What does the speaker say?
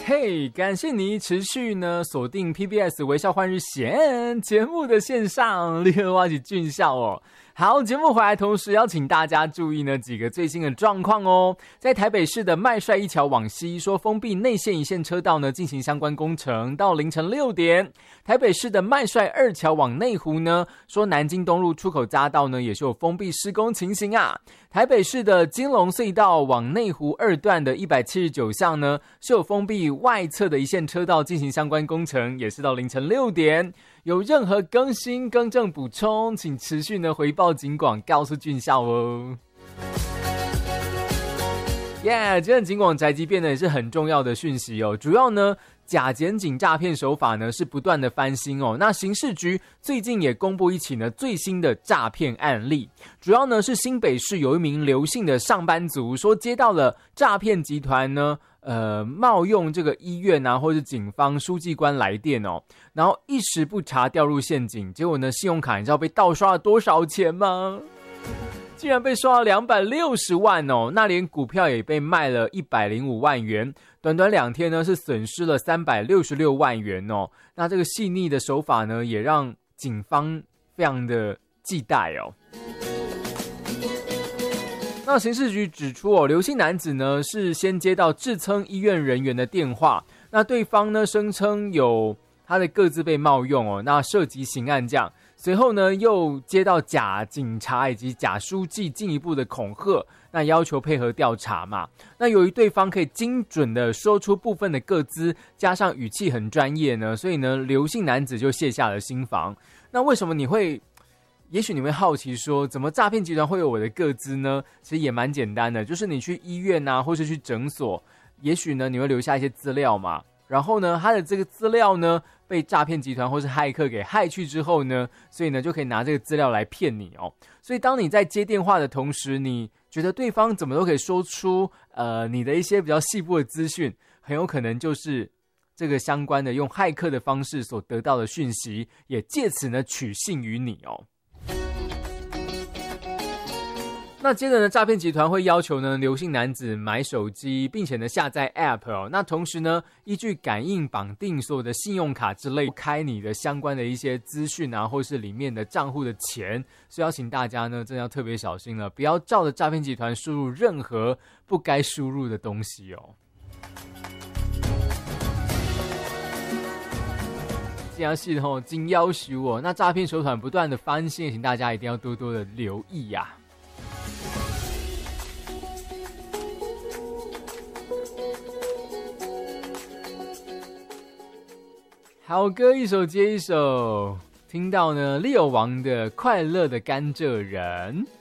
嘿，感谢你持续呢锁定 PBS 微笑换日线节目的线上，立刻挖起俊笑哦。好，节目回来同时邀请大家注意呢几个最新的状况哦。在台北市的麦帅一桥往西说封闭内线一线车道呢进行相关工程，到凌晨6点。台北市的麦帅二桥往内湖呢说南京东路出口匝道呢也是有封闭施工情形啊。台北市的金龙隧道往内湖2段的179巷呢是有封闭外侧的一线车道进行相关工程，也是到凌晨6点。有任何更新更正补充，请持续呢回报警广告诉俊孝哦。今天警广宅急便呢也是很重要的讯息哦。主要呢假检警诈骗手法呢是不断的翻新哦。那刑事局最近也公布一起呢最新的诈骗案例，主要呢是新北市有一名刘姓的上班族说接到了诈骗集团呢冒用这个医院啊或者警方书记官来电哦，然后一时不察掉入陷阱，结果呢信用卡你知道被盗刷了多少钱吗？竟然被刷了260万哦，那连股票也被卖了105万元，短短2天呢是损失了366万元哦。那这个细腻的手法呢也让警方非常的忌惮哦。那刑事局指出哦，刘姓男子呢是先接到自称医院人员的电话，那对方呢声称有他的个资被冒用哦，那涉及刑案这样。随后呢又接到假警察以及假书记进一步的恐吓，那要求配合调查嘛。那由于对方可以精准的说出部分的个资，加上语气很专业呢，所以呢刘姓男子就卸下了心防。那为什么也许你会好奇说怎么诈骗集团会有我的个资呢？其实也蛮简单的，就是你去医院啊或是去诊所，也许呢你会留下一些资料嘛，然后呢他的这个资料呢被诈骗集团或是骇客给害去之后呢，所以呢就可以拿这个资料来骗你哦。所以当你在接电话的同时，你觉得对方怎么都可以说出你的一些比较细部的资讯，很有可能就是这个相关的用骇客的方式所得到的讯息，也借此呢取信于你哦。那接着呢，诈骗集团会要求呢刘姓男子买手机，并且呢下载 App 哦。那同时呢，依据感应绑定所有的信用卡之类，开你的相关的一些资讯啊，或是里面的账户的钱。所以要请大家呢，真的要特别小心了，不要照着诈骗集团输入任何不该输入的东西哦。这样系统经要求哦，那诈骗手段不断的翻新，请大家一定要多多的留意呀。好歌一首接一首，听到呢Leo王的快乐的甘蔗人。